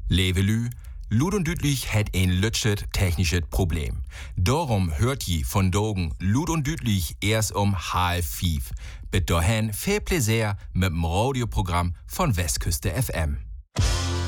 Levelü, Lud und Dütlich hat ein lütschet technisches Problem. Darum hört je von Dogen Lud und Dütlich erst um 4:30. Bis dahin viel Plaisir mit dem Radioprogramm von Westküste FM.